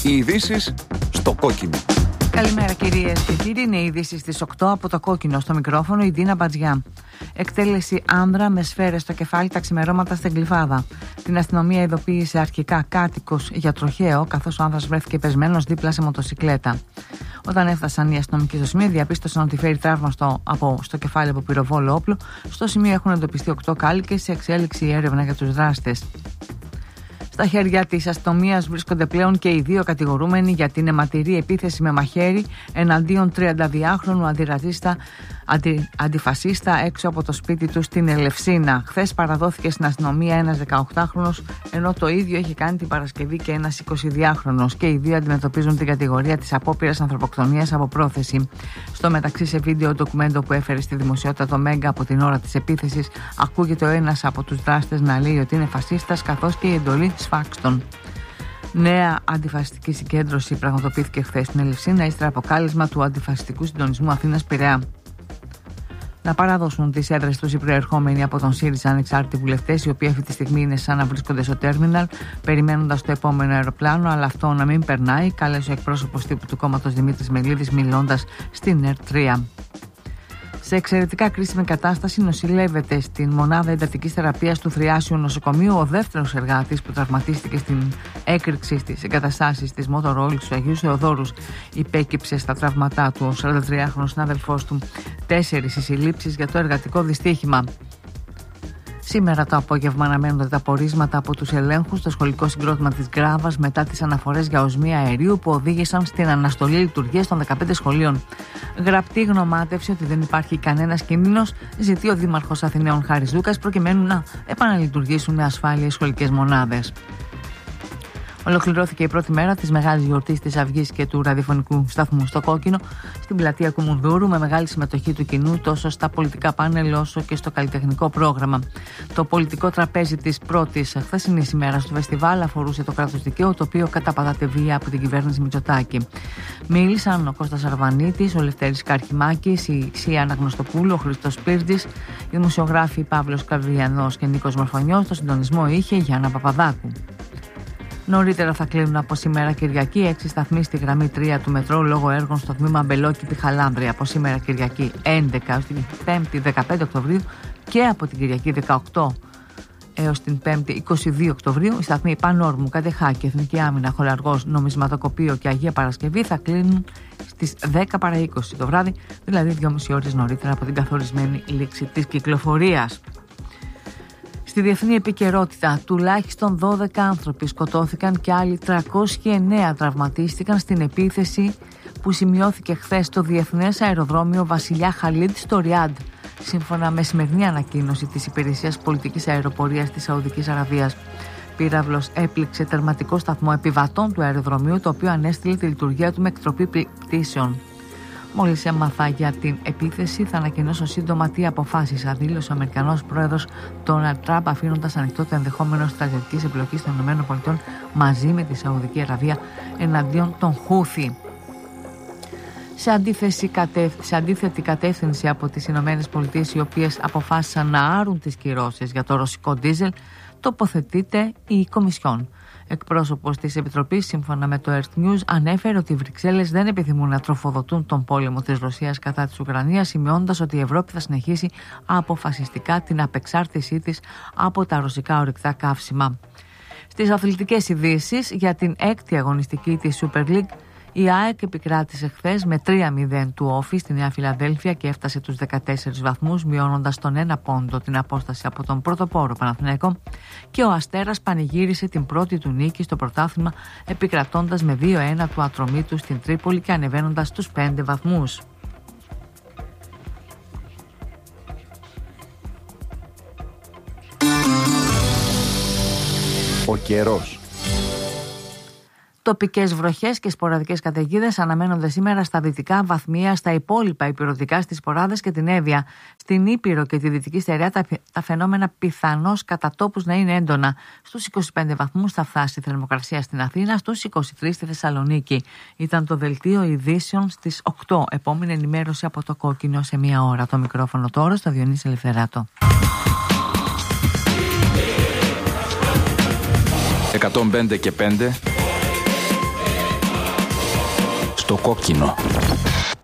Οι ειδήσεις στο κόκκινο. Καλημέρα κυρίες και κύριοι, είναι οι ειδήσεις στις 8 από το κόκκινο. Στο μικρόφωνο η Ντίνα Μπατζιά. Εκτέλεση άνδρα με σφαίρες στο κεφάλι τα ξημερώματα στην Γλυφάδα. Την αστυνομία ειδοποίησε αρχικά κάτοικος για τροχαίο, καθώς ο άνδρας βρέθηκε πεσμένος δίπλα σε μοτοσικλέτα. Όταν έφτασαν οι αστυνομικοί στο σημείο, διαπίστωσαν ότι φέρει τραύμα στο κεφάλι από πυροβόλο όπλο. Στο σημείο έχουν εντοπιστεί 8 κάλικες, σε εξέλιξη η έρευνα για τους δράστες. Στα χέρια της αστυνομίας βρίσκονται πλέον και οι δύο κατηγορούμενοι για την αιματηρή επίθεση με μαχαίρι εναντίον 32χρονου αντιφασίστα έξω από το σπίτι του στην Ελευσίνα. Χθες παραδόθηκε στην αστυνομία ένας 18χρονος, ενώ το ίδιο είχε κάνει την Παρασκευή και ένας 22χρονος, και οι δύο αντιμετωπίζουν την κατηγορία της απόπειρας ανθρωποκτονίας από πρόθεση. Στο μεταξύ, σε βίντεο ντοκουμέντο που έφερε στη δημοσιότητα το Μέγκα από την ώρα της επίθεσης, ακούγεται ο ένας από τους δράστες να λέει ότι είναι φασίστας, καθώς και η εντολή σφάξτον. Νέα αντιφασιστική συγκέντρωση πραγματοποιήθηκε χθες στην Ελευσίνα, ύστερα από κάλεσμα του Αντιφασιστικού Συντονισμού Αθήνας-Πειραιά. Να παραδώσουν τις έδρες τους οι προερχόμενοι από τον ΣΥΡΙΖΑ ανεξάρτητοι βουλευτές, οι οποίοι αυτή τη στιγμή είναι σαν να βρίσκονται στο τέρμιναλ, περιμένοντας το επόμενο αεροπλάνο, αλλά αυτό να μην περνάει, κάλεσε ο εκπρόσωπος τύπου του κόμματος Δημήτρης Μελίδης, μιλώντας στην ΕΡΤ3. Σε εξαιρετικά κρίσιμη κατάσταση νοσηλεύεται στην μονάδα εντατικής θεραπείας του Θριάσιου Νοσοκομείου ο δεύτερος εργάτης που τραυματίστηκε στην έκρηξη στις εγκαταστάσεις της Motorola του Αγίου Θεοδόρους. Υπέκυψε στα τραύματά του ο 43χρονος συνάδελφός του. 4 οι συλλήψεις για το εργατικό δυστύχημα. Σήμερα το απόγευμα αναμένονται τα πορίσματα από τους ελέγχους στο σχολικό συγκρότημα της Γκράβας μετά τις αναφορές για οσμία αερίου που οδήγησαν στην αναστολή λειτουργίας των 15 σχολείων. Γραπτή γνωμάτευση ότι δεν υπάρχει κανένας κίνδυνος ζητεί ο Δήμαρχος Αθηναίων Χάρης Δούκας, προκειμένου να επαναλειτουργήσουν με ασφάλεια οι σχολικές μονάδες. Ολοκληρώθηκε η πρώτη μέρα της μεγάλης γιορτής της Αυγής και του ραδιοφωνικού σταθμού στο Κόκκινο, στην πλατεία Κουμουνδούρου, με μεγάλη συμμετοχή του κοινού τόσο στα πολιτικά πάνελ όσο και στο καλλιτεχνικό πρόγραμμα. Το πολιτικό τραπέζι της πρώτης χθεσινής ημέρας του φεστιβάλ αφορούσε το κράτος δικαίου, το οποίο καταπατάται βία από την κυβέρνηση Μητσοτάκη. Μίλησαν ο Κώστας Αρβανίτης, ο Λευτέρης Καρχημάκης, η Ξία Αναγνωστοπούλου, ο Χρήστος Πύρτζης, οι δημοσιογράφοι Παύλος Καρδιανός και Νίκος Μορφωνιός. Το συντονισμό είχε Γιάννα Παπαδάκου. Νωρίτερα θα κλείνουν από σήμερα Κυριακή 6 σταθμοί στη γραμμή 3 του μετρό λόγω έργων στο τμήμα Μπελόκηπη-Χαλάνδρεια. Από σήμερα Κυριακή 11 έως την 5η 15 Οκτωβρίου και από την Κυριακή 18 έως την 5η 22 Οκτωβρίου οι σταθμοί Πανόρμου, Κατεχάκη, Εθνική Άμυνα, Χολαργός, Νομισματοκοπείο και Αγία Παρασκευή θα κλείνουν στις 10 παρά 20 το βράδυ, δηλαδή 2,5 ώρες νωρίτερα από την καθορισμένη λήξη της κυκλοφορίας. Στη διεθνή επικαιρότητα, τουλάχιστον 12 άνθρωποι σκοτώθηκαν και άλλοι 309 τραυματίστηκαν στην επίθεση που σημειώθηκε χθες στο Διεθνές Αεροδρόμιο Βασιλιά Χαλίντ στο Ριάντ, σύμφωνα με σημερινή ανακοίνωση της Υπηρεσίας Πολιτικής Αεροπορίας της Σαουδικής Αραβίας. Πύραυλος έπληξε τερματικό σταθμό επιβατών του αεροδρομίου, το οποίο ανέστηλε τη λειτουργία του με εκτροπή πτήσεων. Μόλις έμαθα για την επίθεση, θα ανακοινώσω σύντομα τι αποφάσισα, δήλωσε ο Αμερικανός πρόεδρος Ντόναλντ Τραμπ, αφήνοντας ανοιχτό το ενδεχόμενο στρατιωτικής εμπλοκής των ΗΠΑ μαζί με τη Σαουδική Αραβία εναντίον των Χούθι. Σε αντίθετη κατεύθυνση από τις ΗΠΑ, οι οποίες αποφάσισαν να άρουν τις κυρώσεις για το ρωσικό ντίζελ, τοποθετείται η Κομισιόν. Εκπρόσωπος της Επιτροπής, σύμφωνα με το Earth News, ανέφερε ότι οι Βρυξέλλες δεν επιθυμούν να τροφοδοτούν τον πόλεμο της Ρωσίας κατά της Ουκρανίας, σημειώνοντας ότι η Ευρώπη θα συνεχίσει αποφασιστικά την απεξάρτησή της από τα ρωσικά ορυκτά καύσιμα. Στις αθλητικές ειδήσεις, για την 6η αγωνιστική της Super League, η ΑΕΚ επικράτησε χθες με 3-0 του Όφη στη Νέα Φιλαδέλφια και έφτασε τους 14 βαθμούς, μειώνοντας τον 1 πόντο την απόσταση από τον πρωτοπόρο Παναθηναϊκό, και ο Αστέρας πανηγύρισε την πρώτη του νίκη στο πρωτάθλημα, επικρατώντας με 2-1 του Ατρωμίτου στην Τρίπολη και ανεβαίνοντας τους 5 βαθμούς. Ο καιρός. Τοπικές βροχές και σποραδικές καταιγίδες αναμένονται σήμερα στα δυτικά, βαθμία στα υπόλοιπα ηπειρωτικά, στις Ποράδες και την Εύβοια. Στην Ήπειρο και τη Δυτική Στερεά τα φαινόμενα πιθανώς κατά τόπους να είναι έντονα. Στους 25 βαθμούς θα φτάσει η θερμοκρασία στην Αθήνα, στους 23 στη Θεσσαλονίκη. Ήταν το δελτίο ειδήσεων στις 8. Επόμενη ενημέρωση από το Κόκκινο σε 1 ώρα. Το μικρόφωνο τώρα στο Διονύση Ελευθεράτο. 105 και 5. Στο κόκκινο.